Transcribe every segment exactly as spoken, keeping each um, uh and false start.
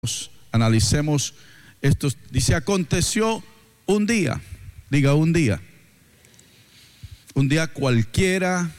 Analicemos esto. Dice, aconteció un día, diga un día, un día cualquiera.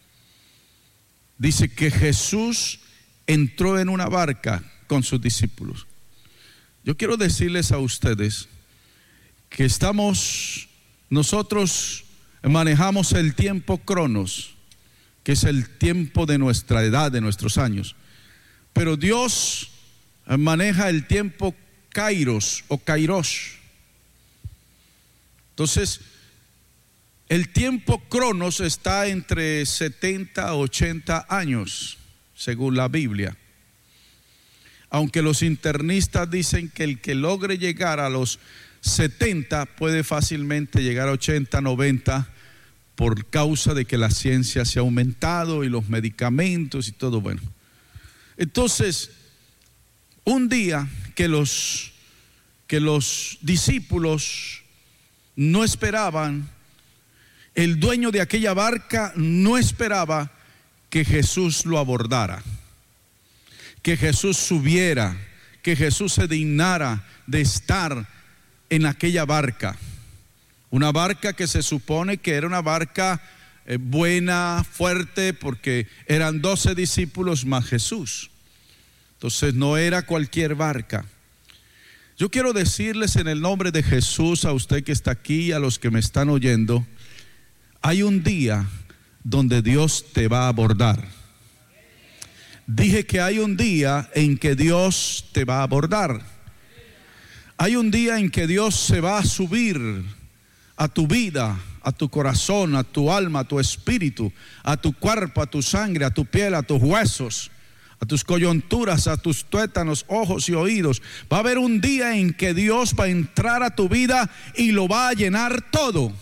Dice que Jesús entró en una barca con sus discípulos. Yo quiero decirles a ustedes que estamos, nosotros manejamos el tiempo cronos, que es el tiempo de nuestra edad, de nuestros años, pero Dios maneja el tiempo kairos o kairos. Entonces, el tiempo cronos está entre setenta a ochenta años, según la Biblia. Aunque los internistas dicen que el que logre llegar a los setenta puede fácilmente llegar a ochenta, noventa, por causa de que la ciencia se ha aumentado y los medicamentos y todo. Bueno, entonces, un día que los, que los discípulos no esperaban, el dueño de aquella barca no esperaba que Jesús lo abordara, que Jesús subiera, que Jesús se dignara de estar en aquella barca. Una barca que se supone que era una barca eh, buena, fuerte, porque eran doce discípulos más Jesús. Entonces no era cualquier barca. Yo quiero decirles en el nombre de Jesús, a usted que está aquí y a los que me están oyendo, hay un día donde Dios te va a abordar. Dije que hay un día en que Dios te va a abordar. Hay un día en que Dios se va a subir a tu vida, a tu corazón, a tu alma, a tu espíritu, a tu cuerpo, a tu sangre, a tu piel, a tus huesos, a tus coyunturas, a tus tuétanos, ojos y oídos. Va a haber un día en que Dios va a entrar a tu vida y lo va a llenar todo.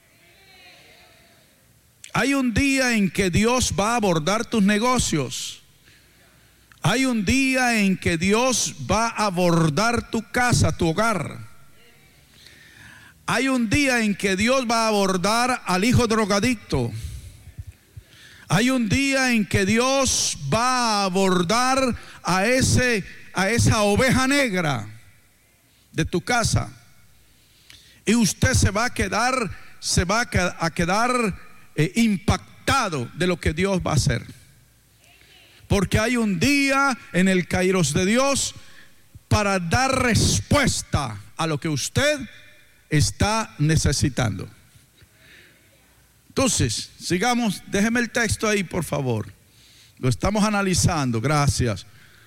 Hay un día en que Dios va a abordar tus negocios. Hay un día en que Dios va a abordar tu casa, tu hogar. Hay un día en que Dios va a abordar al hijo drogadicto. Hay un día en que Dios va a abordar a ese, a esa oveja negra de tu casa. Y usted se va a quedar, se va a quedar eh, impactado de lo que Dios va a hacer. Porque hay un día en el kairos de Dios para dar respuesta a lo que usted está necesitando. Entonces, sigamos, déjeme el texto ahí, por favor. Lo estamos analizando, gracias.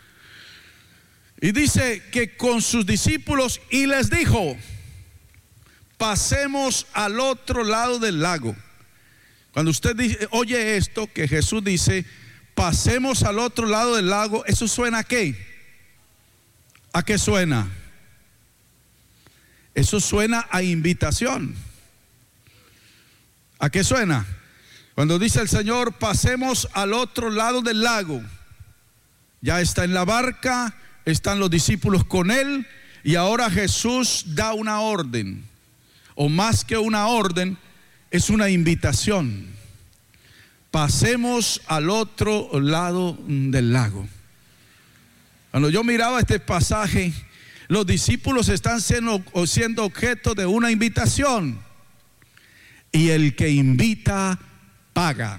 Y dice que con sus discípulos y les dijo: pasemos al otro lado del lago. Cuando usted dice, oye esto, que Jesús dice, pasemos al otro lado del lago, ¿eso suena a qué? ¿A qué suena? Eso suena a invitación. ¿A qué suena? Cuando dice el Señor, pasemos al otro lado del lago. Ya está en la barca, están los discípulos con él, y ahora Jesús da una orden, o más que una orden, es una invitación. Pasemos al otro lado del lago. Cuando yo miraba este pasaje, los discípulos están siendo, siendo objeto de una invitación, y el que invita paga.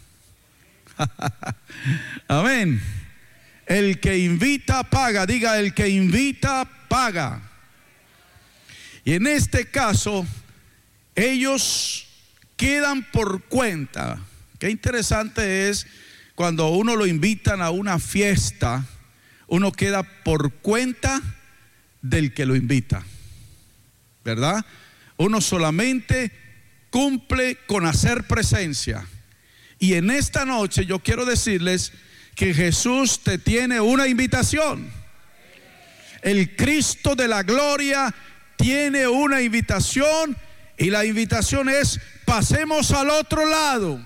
Amén. El que invita paga. Diga, el que invita paga. Y en este caso, ellos quedan por cuenta. Qué interesante es cuando uno lo invitan a una fiesta, uno queda por cuenta del que lo invita, ¿verdad? Uno solamente cumple con hacer presencia. Y en esta noche yo quiero decirles que Jesús te tiene una invitación. El Cristo de la gloria tiene una invitación, y la invitación es: pasemos al otro lado.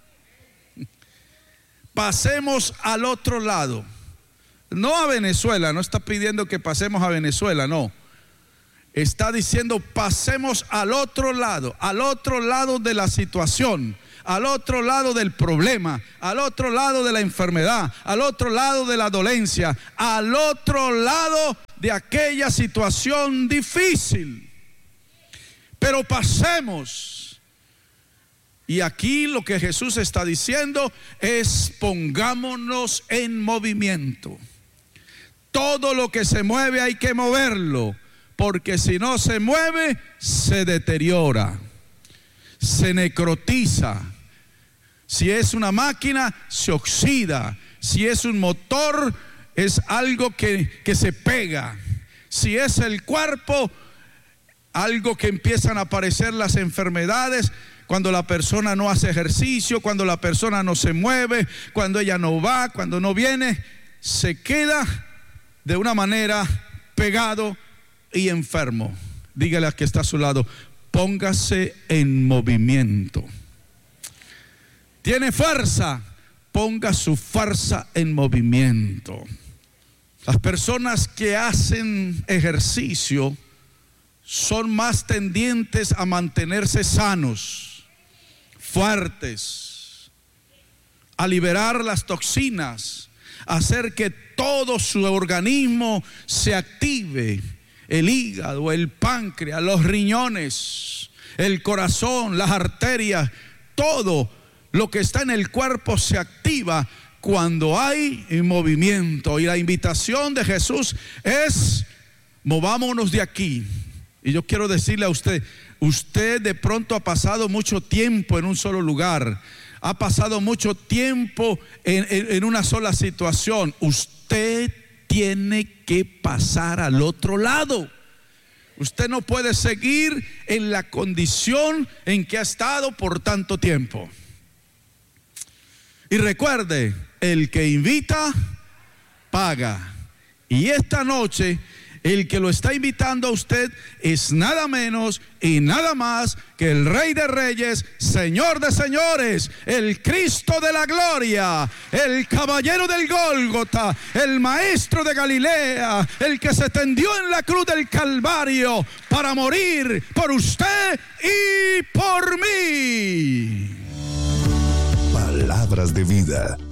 Pasemos al otro lado. No a Venezuela, no está pidiendo que pasemos a Venezuela, no. Está diciendo pasemos al otro lado, al otro lado de la situación, al otro lado del problema, al otro lado de la enfermedad, al otro lado de la dolencia, al otro lado de aquella situación difícil. Pero pasemos. Y aquí lo que Jesús está diciendo es: pongámonos en movimiento. Todo lo que se mueve hay que moverlo, porque si no se mueve, se deteriora, se necrotiza. Si es una máquina, se oxida. Si es un motor, es algo que, que se pega. Si es el cuerpo, algo que empiezan a aparecer las enfermedades cuando la persona no hace ejercicio, cuando la persona no se mueve, cuando ella no va, cuando no viene, se queda de una manera pegado y enfermo. Dígale al que está a su lado: póngase en movimiento. Tiene fuerza, ponga su fuerza en movimiento. Las personas que hacen ejercicio son más tendientes a mantenerse sanos, fuertes, a liberar las toxinas, a hacer que todo su organismo se active. El hígado, el páncreas, los riñones, el corazón, las arterias, todo lo que está en el cuerpo se activa cuando hay movimiento. Y la invitación de Jesús es: movámonos de aquí. Y yo quiero decirle a usted: usted de pronto ha pasado mucho tiempo en un solo lugar, ha pasado mucho tiempo en, en, en una sola situación. Usted tiene que pasar al otro lado. Usted no puede seguir en la condición en que ha estado por tanto tiempo. Y recuerde, el que invita, paga. Y esta noche, el que lo está invitando a usted es nada menos y nada más que el Rey de Reyes, Señor de Señores, el Cristo de la Gloria, el Caballero del Gólgota, el Maestro de Galilea, el que se tendió en la cruz del Calvario para morir por usted y por mí. Palabras de vida.